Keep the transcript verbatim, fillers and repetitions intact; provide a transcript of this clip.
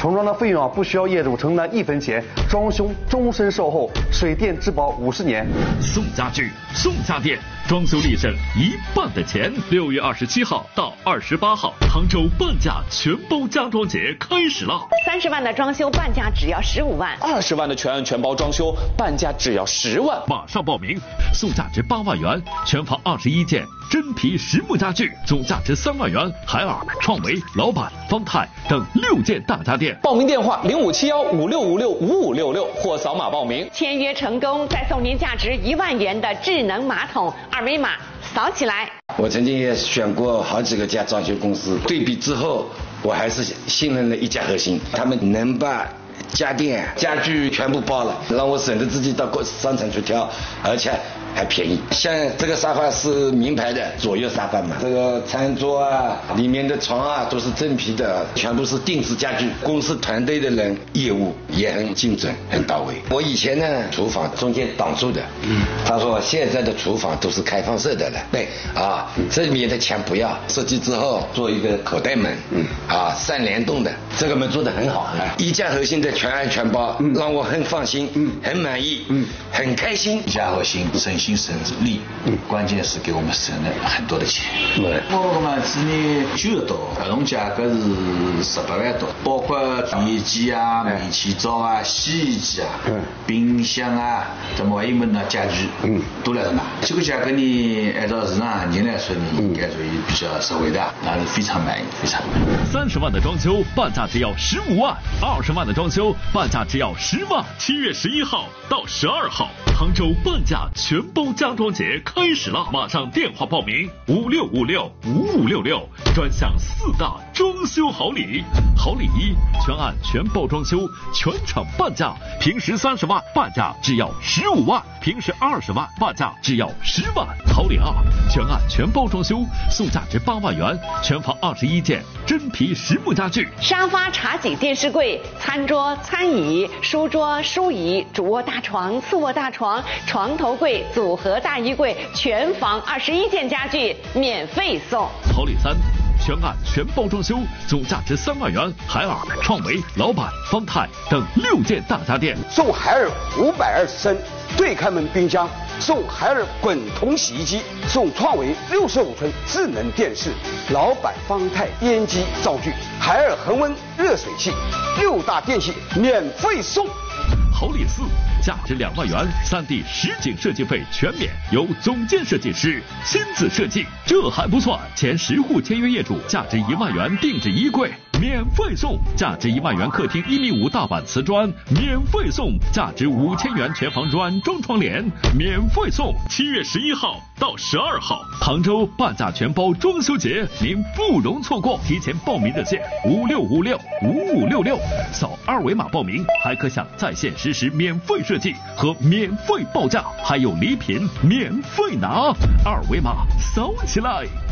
重装的费用啊，不需要业主承担一分钱，装修终身售后，水电质保五十年。 送家具，送家电，装修立省一半的钱。六月二十七号到二十八号，杭州半价全包家装节开始了。 三十万的装修半价只要十五万， 二十万的全案全包装修半价只要十万。 马上报名，送价值八万元，全房二十一件真皮实木家具，总价值三万元，海尔、创维、老板、方太等六件大家电。 报名电话零五七幺五六五六五五六六或扫码报名。 签约成功再送您价值一万元的智能马桶，二维码扫起来。 我曾经也选过好几个家装修公司，对比之后，我还是信任了一家核心，他们能把家电、家具全部包了，让我省得自己到商场去挑，而且还便宜。像这个沙发是名牌的左右沙发嘛，这个餐桌啊，里面的床啊都是真皮的，全部是定制家具。公司团队的人业务也很精准，很到位。我以前呢，厨房中间挡住的，嗯，他说现在的厨房都是开放式的了，对啊，这里面的墙不要，设计之后做一个口袋门，嗯，啊，三联动的，这个门做得很好，一家核心的全案全包，嗯，让我很放心，嗯，很满意，嗯，很开心。 一家核心省心省力，嗯，关键是给我们省了很多的钱。对，我嘛今年九个多，合同价格是十八万多，包括电机啊、煤气灶啊、洗衣机啊、嗯、冰箱啊，怎么还有么呢家具，嗯，都来了嘛。这个价格呢，按照市场行情来说呢，应该属于比较实惠的，那是非常满意，非常满意。 三十万的装修半价只要十五万，二十万的装修半价只要十万。七月十一号到十二号，杭州半价全包家装节开始了，马上电话报名五六五六五五六六，专享四大装修好礼。好礼一，全案全包装修，全场半价，平时三十万半价只要十五万，平时二十万半价只要十万。好礼二，全案全包装修，送价值八万元，全房二十一件真皮实木家具， 沙发、茶几、电视柜、餐桌、餐椅、书桌、书椅、主卧大床、次卧大床、床头柜、组合大衣柜，全房二十一件家具免费送。 好礼三，全案全包装修，总价值三万元，海尔、创维、老板、方太等六件大家电。 送海尔五百二十升对开门冰箱，送海尔滚筒洗衣机，送创维六十五寸智能电视，老板方太烟机灶具，海尔恒温热水器，六大电器免费送。 好礼四，价值两万元，三 D 实景设计费全免，由总监设计师亲自设计。这还不算，前十户签约业主价值一万元定制衣柜免费送，价值一万元客厅一米五大板瓷砖免费送，价值五千元全房软装窗帘免费送。七月十一号到十二号，杭州半价全包装修节，您不容错过。提前报名热线五六五六五五六六，扫二维码报名，还可享在线实时免费设计和免费报价，还有礼品免费拿，二维码扫起来。